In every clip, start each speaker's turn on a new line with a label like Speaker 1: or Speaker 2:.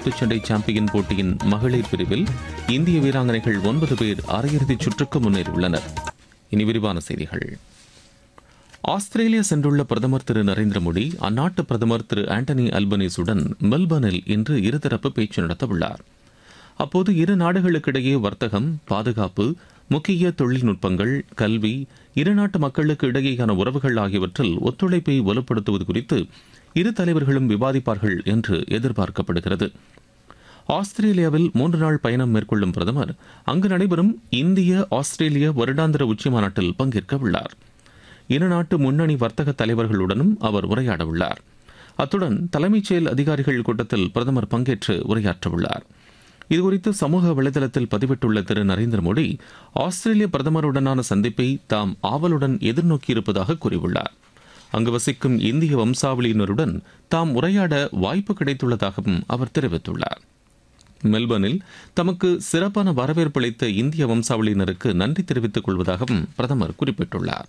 Speaker 1: குத்துச்சண்டை சாம்பியன் போட்டியின் மகளிர் பிரிவில் இந்திய வீராங்கனைகள் 9 பேர் அரையிறுதிச் சுற்றுக்கு முன்னேறியுள்ளனர். இனி விரிவான செய்திகள். ஆஸ்திரேலியா சென்றுள்ள பிரதமர் திரு நரேந்திர மோடி அந்நாட்டு பிரதமர் திரு ஆண்டனி அல்பனீஸுடன் மெல்பர்னில் இன்று இருதரப்பு பேச்சு நடத்தவுள்ளார். அப்போது இரு நாடுகளுக்கிடையே வர்த்தகம், பாதுகாப்பு, முக்கிய தொழில்நுட்பங்கள், கல்வி, இரு நாட்டு மக்களுக்கு இடையேயான உறவுகள் ஆகியவற்றில் ஒத்துழைப்பை வலுப்படுத்துவது குறித்து இரு தலைவர்களும் விவாதிப்பார்கள் என்று எதிர்பார்க்கப்படுகிறது. ஆஸ்திரேலியாவில் 3 நாள் பயணம் மேற்கொள்ளும் பிரதமர் அங்கு நடைபெறும் இந்திய ஆஸ்திரேலிய வருடாந்திர உச்சிமாநாட்டில் பங்கேற்க உள்ளார். இரு நாட்டு முன்னணி வர்த்தக தலைவர்களுடனும் அவர் உரையாட உள்ளார். அத்துடன் தலைமைச் செயல் அதிகாரிகள் கூட்டத்தில் பிரதமர் பங்கேற்று உரையாற்றவுள்ளார். இதுகுறித்து சமூக வலைதளத்தில் பதிவிட்டுள்ள திரு நரேந்திர மோடி ஆஸ்திரேலிய பிரதமருடனான சந்திப்பை தாம் ஆவலுடன் எதிர்நோக்கியிருப்பதாக கூறியுள்ளார். அங்கு வசிக்கும் இந்திய வம்சாவளியினருடன் தாம் உரையாட வாய்ப்பு கிடைத்துள்ளதாகவும் அவர் தெரிவித்துள்ளார். மெல்பர்னில் தமக்கு சிறப்பான வரவேற்பு அளித்த இந்திய வம்சாவளியினருக்கு நன்றி தெரிவித்துக் கொள்வதாகவும் பிரதமர் குறிப்பிட்டுள்ளார்.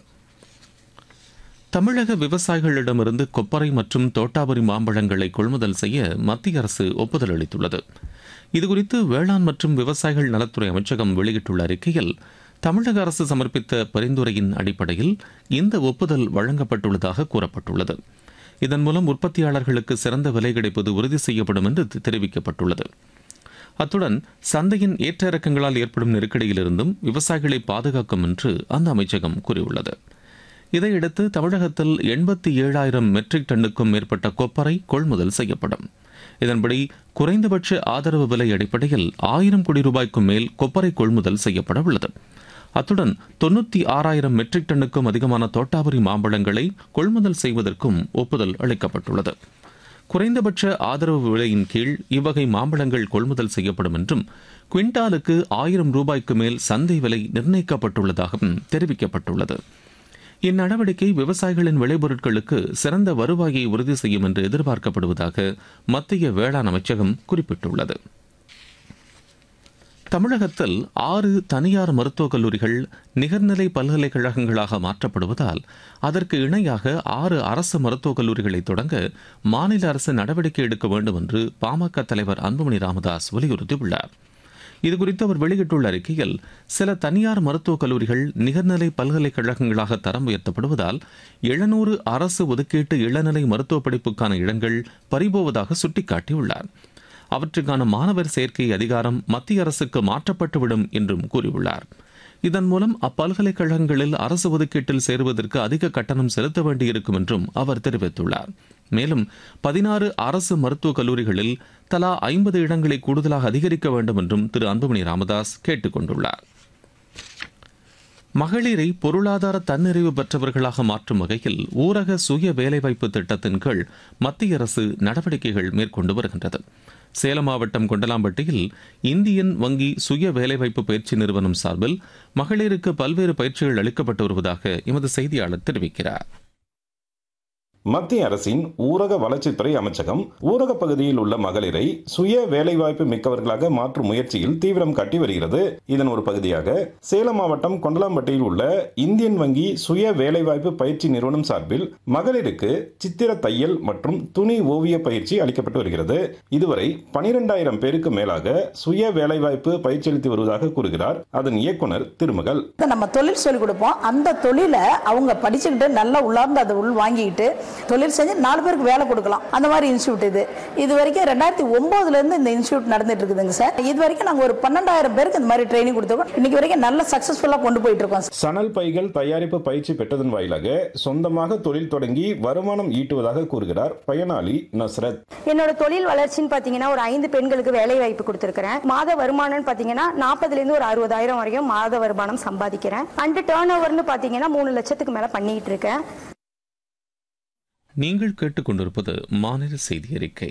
Speaker 1: தமிழக விவசாயிகளிடமிருந்து கொப்பரை மற்றும் தோட்டாபுரி மாம்பழங்களை கொள்முதல் செய்ய மத்திய அரசு ஒப்புதல் அளித்துள்ளது. இதுகுறித்து வேளாண் மற்றும் விவசாயிகள் நலத்துறை அமைச்சகம் வெளியிட்டுள்ள அறிக்கையில் தமிழக அரசு சமர்ப்பித்த பரிந்துரையின் அடிப்படையில் இந்த ஒப்புதல் வழங்கப்பட்டுள்ளதாக கூறப்பட்டுள்ளது. இதன் மூலம் உற்பத்தியாளர்களுக்கு சிறந்த விலை கிடைப்பது உறுதி செய்யப்படும் என்று தெரிவிக்கப்பட்டுள்ளது. அத்துடன் சந்தையின் ஏற்ற இறக்கங்களால் ஏற்படும் நெருக்கடியிலிருந்தும் விவசாயிகளை பாதுகாக்கும் என்று அந்த அமைச்சகம் கூறியுள்ளது. இதையடுத்து தமிழகத்தில் 87,000 மெட்ரிக் டன்னுக்கும் மேற்பட்ட கொப்பரை கொள்முதல் செய்யப்படும். இதன்படி குறைந்தபட்ச ஆதரவு விலை அடிப்படையில் 1000 கோடி ரூபாய்க்கும் மேல் கொப்பரை கொள்முதல் செய்யப்பட உள்ளது. அத்துடன் 96,000 மெட்ரிக் டன்னுக்கும் அதிகமான தோட்டாபுரி மாம்பழங்களை கொள்முதல் செய்வதற்கும் ஒப்புதல் அளிக்கப்பட்டுள்ளது. குறைந்தபட்ச ஆதரவு விலையின் கீழ் இவ்வகை மாம்பழங்கள் கொள்முதல் செய்யப்படும் என்றும் குவிண்டாலுக்கு 1000 ரூபாய்க்கு மேல் சந்தை விலை நிர்ணயிக்கப்பட்டுள்ளதாகவும் தெரிவிக்கப்பட்டுள்ளது. இந்நடவடிக்கை விவசாயிகளின் விளைபொருட்களுக்கு சிறந்த வருவாயை உறுதி செய்யும் என்று எதிர்பார்க்கப்படுவதாக மத்திய வேளாண் அமைச்சகம் குறிப்பிட்டுள்ளது. தமிழகத்தில் 6 தனியார் மருத்துவக் கல்லூரிகள் நிகர்நிலை பல்கலைக்கழகங்களாக மாற்றப்படுவதால் அதற்கு இணையாக 6 அரசு மருத்துவக் கல்லூரிகளை தொடங்க மாநில அரசு நடவடிக்கை எடுக்க வேண்டும் என்று பாமக தலைவர் அன்புமணி ராமதாஸ் வலியுறுத்தியுள்ளார். இதுகுறித்து அவர் வெளியிட்டுள்ள அறிக்கையில் சில தனியார் மருத்துவக் கல்லூரிகள் நிகர்நிலை பல்கலைக்கழகங்களாக தரம் உயர்த்தப்படுவதால் 700 அரசு ஒதுக்கீட்டு இளநிலை மருத்துவ படிப்புக்கான இடங்கள் பறிபோவதாக சுட்டிக்காட்டியுள்ளார். அவற்றுக்கான மாணவர் சேர்க்கை அதிகாரம் மத்திய அரசுக்கு மாற்றப்பட்டுவிடும் என்றும் கூறியுள்ளார். இதன் மூலம் அப்பல்கலைக்கழகங்களில் அரசு ஒதுக்கீட்டில் சேருவதற்கு அதிக கட்டணம் செலுத்த வேண்டியிருக்கும் என்றும் அவர் தெரிவித்துள்ளார். மேலும் 16 அரசு மருத்துவக் கல்லூரிகளில் தலா 50 இடங்களை கூடுதலாக அதிகரிக்க வேண்டும் என்றும் திரு அன்புமணி ராமதாஸ் கேட்டுக் கொண்டுள்ளார். மகளிரை பொருளாதார தன்னிறைவு பெற்றவர்களாக மாற்றும் வகையில் ஊரக சுய வேலைவாய்ப்பு திட்டத்தின் கீழ் மத்திய அரசு நடவடிக்கைகள் மேற்கொண்டு வருகின்றது. சேலம் மாவட்டம் கொண்டலாம்பட்டியில் இந்தியன் வங்கி சுய வேலைவாய்ப்பு பயிற்சி நிறுவனம் சார்பில் மகளிருக்கு பல்வேறு பயிற்சிகள் அளிக்கப்பட்டு வருவதாக எமது செய்தியாளர் தெரிவிக்கிறார்.
Speaker 2: மத்திய அரசின் ஊரக வளர்ச்சித்துறை அமைச்சகம் ஊரக பகுதியில் உள்ள மகளிரை சுய வேலைவாய்ப்பு மிக்கவர்களாக மாற்றும் முயற்சியில் தீவிரம் காட்டி வருகிறது. இதன் ஒரு பகுதியாக சேலம் மாவட்டம் கொண்டலாம்பட்டியில் உள்ள இந்தியன் வங்கி சுய வேலைவாய்ப்பு பயிற்சி நிறுவனம் சார்பில் மகளிருக்கு சித்திர தையல் மற்றும் துணி ஓவிய பயிற்சி அளிக்கப்பட்டு வருகிறது. இதுவரை 12,000 பேருக்கு மேலாக சுய வேலைவாய்ப்பு பயிற்சி அளித்து வருவதாக கூறுகிறார் அதன் இயக்குனர் திருமகள்.
Speaker 3: நம்ம தொழில் சொல்லிக் கொடுப்போம். அந்த தொழிலை அவங்க படிச்சுக்கிட்டு நல்லா உள்ளார்ந்து அதை உள் வாங்கிட்டு தொழில் செஞ்சு 4 பேருக்கு வேலை கொடுக்கலாம். அந்த மாதிரி இன்ஸ்டியூட் இது வரைக்கும் 2009 இருந்து இந்த இன்ஸ்டியூட் நடந்துட்டு இருக்குதுங்க சார். இது வரைக்கும் நாங்க ஒரு 12,000 பேருக்கு இந்த மாதிரி ட்ரைனிங் கொடுத்தோம். இன்னைக்கு வரைக்கும் நல்ல சக்சஸ்ஃபுல்லா கொண்டு போயிட்டு இருக்கோம்.
Speaker 2: சணல் பைகள் தயாரிப்பு பயிற்சி பெற்றதன் வாயிலாக சொந்தமாக தொழில் தொடங்கி வருமானம் ஈட்டுவதாக கூறுகிறார் பயனாளி நஸ்ரத்.
Speaker 4: என்னோட தொழில் வளர்ச்சின்னு பாத்தீங்கன்னா ஒரு 5 பெண்களுக்கு வேலை வாய்ப்பு கொடுத்திருக்கிறேன். மாத வருமானம் பாத்தீங்கன்னா 40,000 இருந்து ஒரு 60,000 வரைக்கும் மாத வருமானம் சம்பாதிக்கிறேன். அண்ட் டர்ன் ஓவர்னு பாத்தீங்கன்னா 3 லட்சத்துக்கு மேல பண்ணிட்டு இருக்கேன்.
Speaker 1: நீங்கள் கேட்டுக்கொண்டிருப்பது மாநில செய்தி அறிக்கை.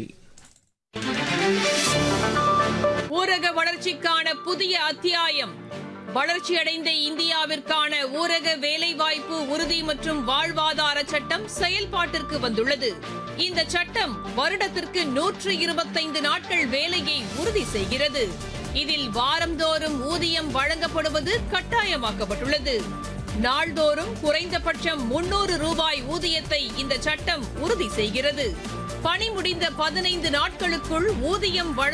Speaker 5: ஊரக வளர்ச்சிக்கான புதிய அத்தியாயம். வளர்ச்சியடைந்த இந்தியாவிற்கான ஊரக வேலைவாய்ப்பு உறுதி மற்றும் வாழ்வாதார சட்டம் செயல்பாட்டிற்கு வந்துள்ளது. இந்த சட்டம் வருடத்திற்கு 125 நாட்கள் வேலையை உறுதி செய்கிறது. இதில் வாரந்தோறும் ஊதியம் வழங்கப்படுவது கட்டாயமாக்கப்பட்டுள்ளது. நாள்தோறும் குறைந்தபட்சம் 300 ரூபாய் ஊதியத்தை இந்த சட்டம் உறுதி செய்கிறது. பணி முடிந்த 15 நாட்களுக்குள் ஊதியம்